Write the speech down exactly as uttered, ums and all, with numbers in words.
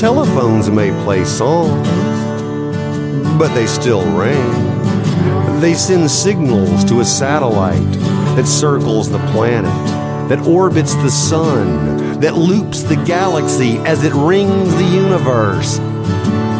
Telephones may play songs, but they still ring. They send signals to a satellite that circles the planet, that orbits the sun, that loops the galaxy as it rings the universe.